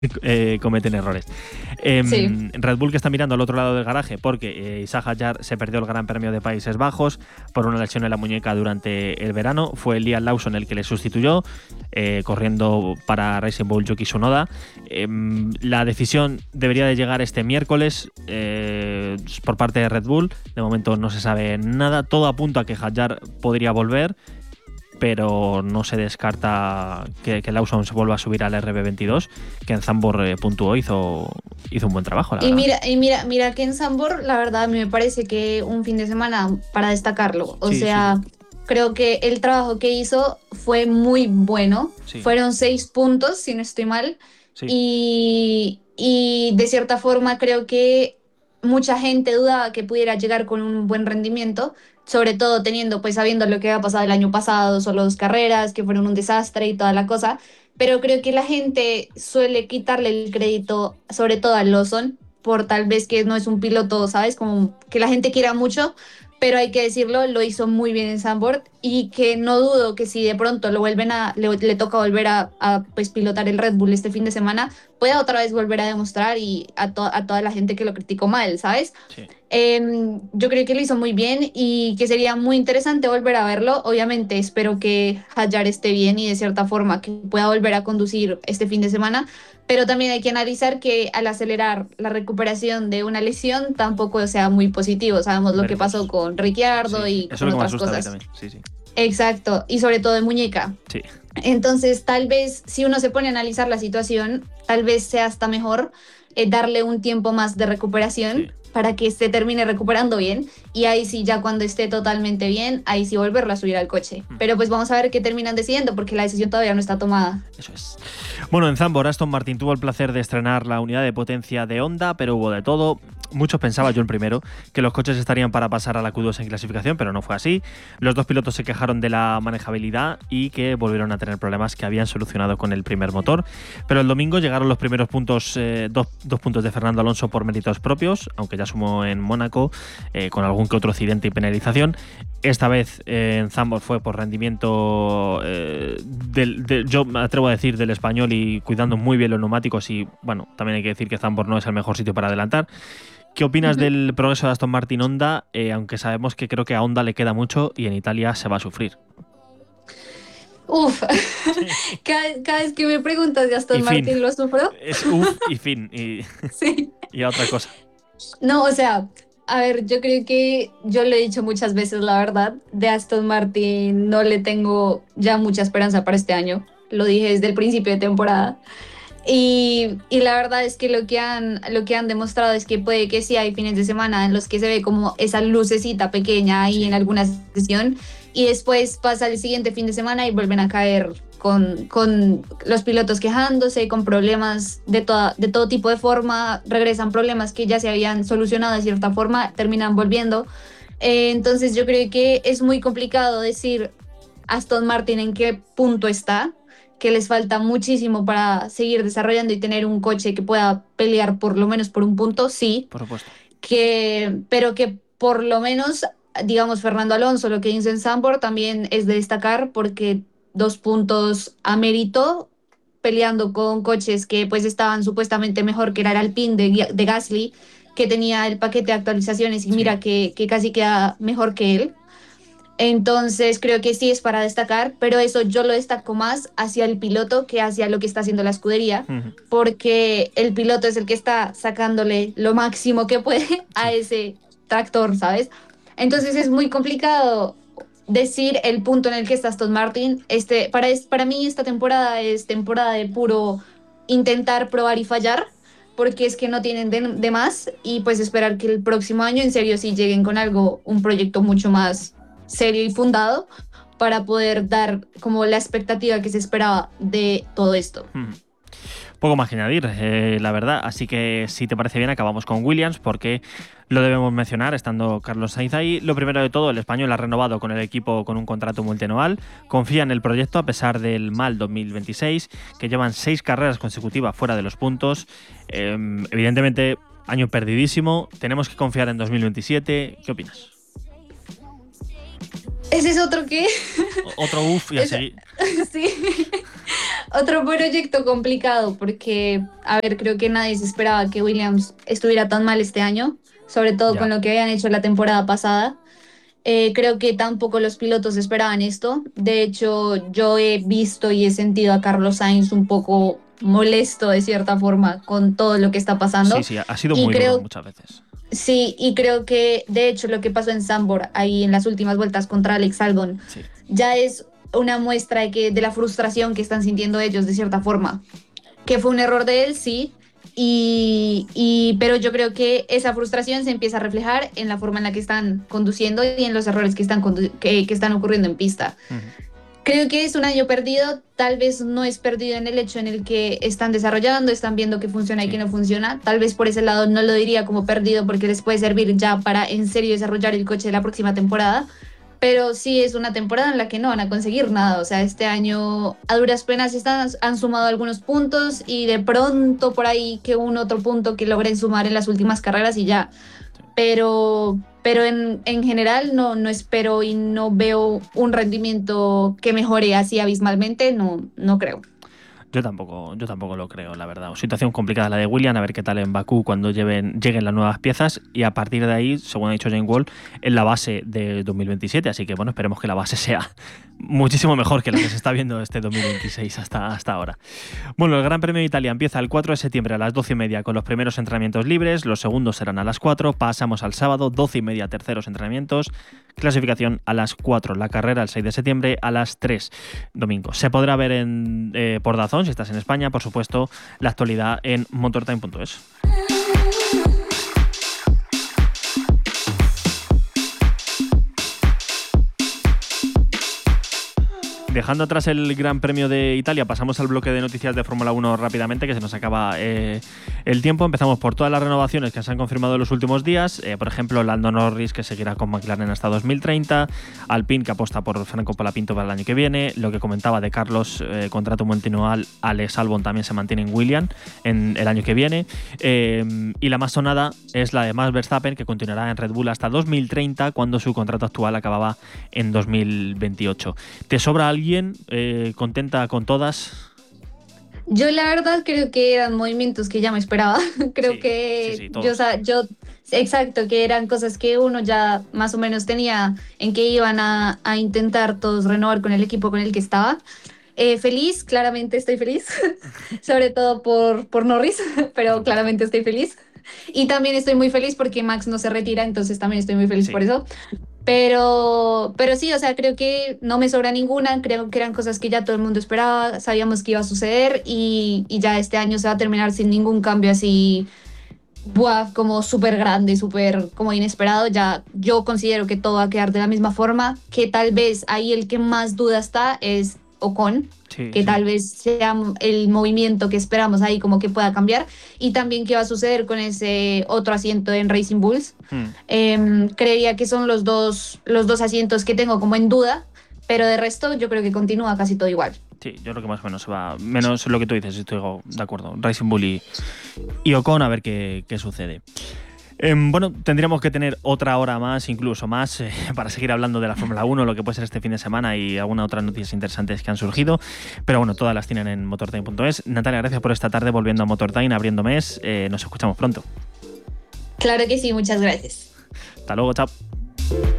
cometen errores. Sí. Red Bull, que está mirando al otro lado del garaje porque Isaac Hadjar se perdió el Gran Premio de Países Bajos por una lesión en la muñeca durante el verano. Fue Liam Lawson el que le sustituyó, corriendo para Racing Bull Yuki Tsunoda. La decisión debería de llegar este miércoles por parte de Red Bull. De momento no se sabe nada. Todo apunta a que Hadjar podría volver, pero no se descarta que Lawson se vuelva a subir al RB22, que en Zandvoort puntuó, hizo un buen trabajo, la verdad. Mira que en Zandvoort, la verdad, a mí me parece que un fin de semana para destacarlo. O Sí, sea, sí. creo que el trabajo que hizo fue muy bueno. Sí. Fueron 6 puntos, si no estoy mal. Sí. Y de cierta forma creo que mucha gente dudaba que pudiera llegar con un buen rendimiento, sobre todo teniendo, pues sabiendo lo que había pasado el año pasado, solo 2 carreras, que fueron un desastre y toda la cosa, pero creo que la gente suele quitarle el crédito, sobre todo a Lawson, por tal vez que no es un piloto, ¿sabes? Como que la gente quiera mucho, pero hay que decirlo, lo hizo muy bien en Zandvoort y que no dudo que si de pronto le toca volver a pues pilotar el Red Bull este fin de semana, pueda otra vez volver a demostrar y a toda la gente que lo criticó mal, ¿sabes? Sí. Yo creo que lo hizo muy bien y que sería muy interesante volver a verlo. Obviamente espero que Hadjar esté bien y de cierta forma que pueda volver a conducir este fin de semana, pero también hay que analizar que al acelerar la recuperación de una lesión tampoco sea muy positivo. Sabemos lo que Veremos. pasó con Ricciardo Sí. y Eso es con lo que me otras asusta a mí cosas. también. Sí, sí. Exacto, y sobre todo de muñeca. Sí. Entonces, tal vez si uno se pone a analizar la situación, tal vez sea hasta mejor darle un tiempo más de recuperación Sí. para que se termine recuperando bien y ahí sí, ya cuando esté totalmente bien, ahí sí volverlo a subir al coche. Pero pues vamos a ver qué terminan decidiendo porque la decisión todavía no está tomada. Eso es. Bueno, en Zandvoort, Aston Martin tuvo el placer de estrenar la unidad de potencia de Honda, pero hubo de todo. Muchos pensaba, yo el primero, que los coches estarían para pasar a la Q2 en clasificación, pero no fue así. Los dos pilotos se quejaron de la manejabilidad y que volvieron a tener problemas que habían solucionado con el primer motor. Pero el domingo llegaron los primeros puntos, dos puntos de Fernando Alonso por méritos propios, aunque ya sumó en Mónaco, con algún que otro accidente y penalización. Esta vez en Zandvoort fue por rendimiento, yo me atrevo a decir, del español y cuidando muy bien los neumáticos. Y bueno, también hay que decir que Zandvoort no es el mejor sitio para adelantar. ¿Qué opinas del progreso de Aston Martin Honda? Aunque sabemos que creo que a Honda le queda mucho y en Italia se va a sufrir. Uf, cada vez que me preguntas de Aston Y fin. Martin lo sufro. Es uf y fin. Sí. Y a otra cosa. No, o sea, a ver, yo creo que yo lo he dicho muchas veces, la verdad, de Aston Martin no le tengo ya mucha esperanza para este año. Lo dije desde el principio de temporada. Y la verdad es que lo que han demostrado es que puede que sí hay fines de semana en los que se ve como esa lucecita pequeña ahí en alguna sesión y después pasa el siguiente fin de semana y vuelven a caer con los pilotos quejándose, con problemas de todo tipo de forma, regresan problemas que ya se habían solucionado de cierta forma, terminan volviendo. Entonces yo creo que es muy complicado decir Aston Martin en qué punto está, que les falta muchísimo para seguir desarrollando y tener un coche que pueda pelear por lo menos por un punto, sí, Por supuesto. pero que por lo menos, digamos, Fernando Alonso, lo que hizo en Zandvoort también es de destacar porque 2 puntos a mérito peleando con coches que pues estaban supuestamente mejor, que era el Alpine de Gasly, que tenía el paquete de actualizaciones y mira que casi queda mejor que él. Entonces creo que sí es para destacar, pero eso yo lo destaco más hacia el piloto que hacia lo que está haciendo la escudería, porque el piloto es el que está sacándole lo máximo que puede a ese tractor, ¿sabes? Entonces es muy complicado decir el punto en el que está Aston Martin. Para mí esta temporada es temporada de puro intentar probar y fallar, porque es que no tienen de más y pues esperar que el próximo año en serio sí lleguen con algo, un proyecto mucho más serio y fundado para poder dar como la expectativa que se esperaba de todo esto. Poco más que añadir, la verdad. Así que si te parece bien acabamos con Williams porque lo debemos mencionar estando Carlos Sainz ahí. Lo primero de todo, el español ha renovado con el equipo con un contrato multianual. Confía en el proyecto a pesar del mal 2026, que llevan 6 carreras consecutivas fuera de los puntos. Evidentemente, año perdidísimo. Tenemos que confiar en 2027. ¿Qué opinas? ¿Ese es otro qué? Otro uff y a seguir. Sí. Otro proyecto complicado porque, a ver, creo que nadie se esperaba que Williams estuviera tan mal este año, sobre todo con Ya. lo que habían hecho la temporada pasada. Creo que tampoco los pilotos esperaban esto. De hecho, yo he visto y he sentido a Carlos Sainz un poco molesto de cierta forma con todo lo que está Sí, pasando. sí, ha sido Y muy duro creo, muchas veces. sí, y creo que de hecho lo que pasó en Zandvoort ahí en las últimas vueltas contra Alex Albon Sí. ya es una muestra de la frustración que están sintiendo ellos de cierta forma. Que fue un error de él, sí, pero yo creo que esa frustración se empieza a reflejar en la forma en la que están conduciendo y en los errores que están ocurriendo en pista. Ujú. Creo que es un año perdido, tal vez no es perdido en el hecho en el que están desarrollando, están viendo qué funciona y qué Sí. no funciona. Tal vez por ese lado no lo diría como perdido porque les puede servir ya para en serio desarrollar el coche de la próxima temporada, pero sí es una temporada en la que no van a conseguir nada. O sea, este año a duras penas han sumado algunos puntos y de pronto por ahí que un otro punto que logren sumar en las últimas carreras y ya. Pero en general no espero y no veo un rendimiento que mejore así abismalmente, no creo. Yo tampoco lo creo, la verdad. Situación complicada la de William, a ver qué tal en Bakú cuando lleguen las nuevas piezas y a partir de ahí, según ha dicho Jane Wall, en la base de 2027. Así que bueno, esperemos que la base sea muchísimo mejor que la que se está viendo este 2026 hasta ahora. Bueno, el Gran Premio de Italia empieza el 4 de septiembre a las 12:30 con los primeros entrenamientos libres, los segundos serán a las 4, pasamos al sábado, 12:30 terceros entrenamientos, clasificación a las 4, la carrera el 6 de septiembre a las 3, domingo. Se podrá ver por DAZN si estás en España, por supuesto, la actualidad en motortime.es. Dejando atrás el Gran Premio de Italia, pasamos al bloque de noticias de Fórmula 1 rápidamente, que se nos acaba el tiempo. Empezamos por todas las renovaciones que se han confirmado en los últimos días. Por ejemplo, Lando Norris, que seguirá con McLaren hasta 2030. Alpine, que apuesta por Franco Colapinto para el año que viene. Lo que comentaba de Carlos, contrato multianual. Alex Albon también se mantiene en Williams en el año que viene. Y la más sonada es la de Max Verstappen, que continuará en Red Bull hasta 2030, cuando su contrato actual acababa en 2028. ¿Te sobra alguien contenta con todas? Yo la verdad creo que eran movimientos que ya me esperaba. Creo Sí, sí, que sí, yo, o todos. sea, exacto, que eran cosas que uno ya más o menos tenía en que iban a intentar todos renovar con el equipo con el que estaba. Feliz, claramente estoy feliz, sobre todo por Norris, Por pero supuesto. claramente estoy feliz. Y también estoy muy feliz porque Max no se retira, entonces también estoy muy feliz por Sí. eso. Pero sí, o sea, creo que no me sobra ninguna, creo que eran cosas que ya todo el mundo esperaba, sabíamos que iba a suceder y ya este año se va a terminar sin ningún cambio así, buah, como súper grande, súper como inesperado. Ya yo considero que todo va a quedar de la misma forma, que tal vez ahí el que más duda está es Ocon, Sí, que sí. tal vez sea el movimiento que esperamos ahí como que pueda cambiar y también qué va a suceder con ese otro asiento en Racing Bulls. Hmm. Creería que son los dos asientos que tengo como en duda, pero de resto yo creo que continúa casi todo igual. Sí, yo creo que más o menos se va. Menos lo que tú dices, estoy de acuerdo. Racing Bull y Ocon, a ver qué sucede. Bueno, tendríamos que tener otra hora más, incluso más, para seguir hablando de la Fórmula 1, lo que puede ser este fin de semana y algunas otras noticias interesantes que han surgido. Pero bueno, todas las tienen en motortime.es. Natalia, gracias por esta tarde volviendo a Motortime, abriendo mes. Nos escuchamos pronto. Claro que sí, muchas gracias. Hasta luego, chao.